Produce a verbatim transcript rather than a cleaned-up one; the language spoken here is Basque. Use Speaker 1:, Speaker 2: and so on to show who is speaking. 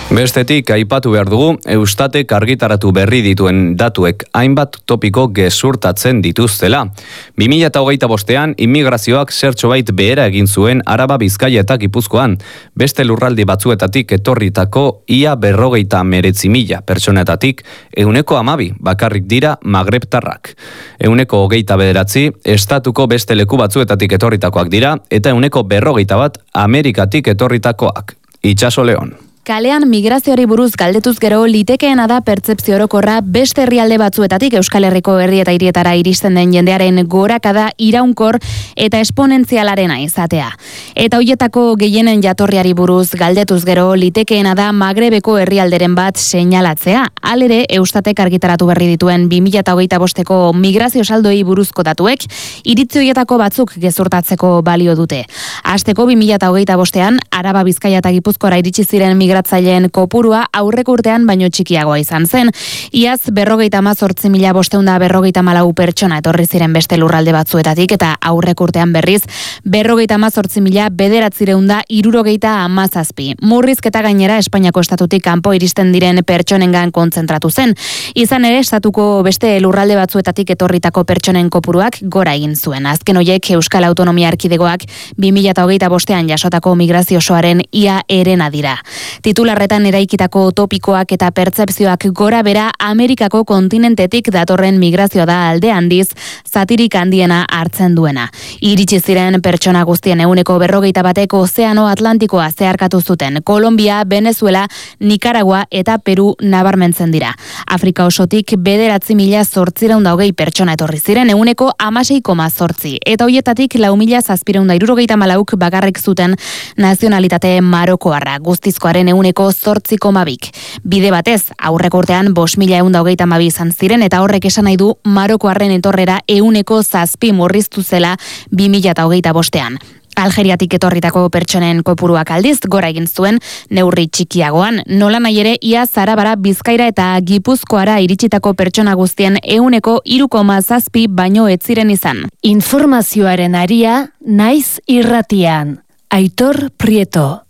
Speaker 1: Bestetik, aipatu behar dugu, Eustatek argitaratu berri dituen datuek hainbat topiko gezurtatzen dituztela. bi mila hogeita bostean, immigrazioak zertxobait behera egin zuen Araba, Bizkaia eta Gipuzkoan, beste lurraldi batzuetatik etorritako ia berrogeita meretzi mila pertsonetatik, euneko amabi bakarrik dira magrebtarrak. Euneko hogeita bederatzi, estatuko beste leku batzuetatik etorritakoak dira, eta euneko berrogeita bat Amerikatik etorritakoak. Itxaso Leon.
Speaker 2: Kalean migrazioari buruz galdetuz gero litekeena da pertzepzio orokorra beste herrialde batzuetatik Euskal Herriko herri eta hirietara iristen den jendearen gorakada iraunkor eta esponentzialarena izatea. Eta hoietako gehienen jatorriari buruz galdetuz gero litekeena da Magrebeko herrialderen bat seinalatzea. Halere Eustatek argitaratu berri dituen bi mila hogeita bosteko migrazio saldoei buruzko datuek iritzi hoietako batzuk gezurtatzeko balio dute. Hasteko bi mila hogeita bostean Araba, Bizkaia eta Gipuzkoara iritsi ziren migratzaileen kopurua aurreko urtean baino txikiagoa izan zen. Iaz berrogeita hamazortzi mila bostehun eta berrogeita hamalau pertsona etorri ziren beste lurralde batzuetatik eta aurreko urtean berriz berrogeita hamazortzi mila bederatziehun eta hirurogeita hamazazpi. Murrizketa gainera Espainiako estatutik kanpo iristen diren pertsonengan kontzentratu zen. Izan ere estatuko beste lurralde batzuetatik etorritako pertsonen kopuruak gora egin zuen. Azken horiek Euskal Autonomia Erkidegoak bi mila hogeita bostean jasotako migrazio osoaren ia herena dira. Titularretan eraikitako topikoak eta pertzepzioak gora bera Amerikako kontinentetik datorren migrazioa da alde handiz, zatirik handiena hartzen duena. Iritsi ziren pertsona guztien euneko berrogeita bateko Ozeano Atlantikoa zeharkatu zuten. Kolombia, Venezuela, Nicaragua eta Peru nabarmentzen dira. Afrika osotik bederatzi mila zortziehun eta hogei pertsona etorri ziren euneko hamasei koma zortzi. Eta hoietatik lau mila zazpiehun eta hirurogeita hamalauk bakarrik zuten nazionalitate marokoarra, guztizkoaren euneko zortzi koma bik. Bide batez, aurreko urtean bost mila ehun eta hogeita hamabi izan ziren eta horrek esan nahi du marokoarren etorrera euneko zazpi murriztu zela bi mila hogeita bostean. Algeriatik etorritako pertsonen kopuruak aldiz gora egin zuen neurri txikiagoan. Nola nahi ere, ia Arabara, Bizkaira eta Gipuzkoara iritsitako pertsona guztien euneko hiru koma zazpi baino ez ziren izan.
Speaker 3: Informazioaren aria naiz irratian. Aitor Prieto.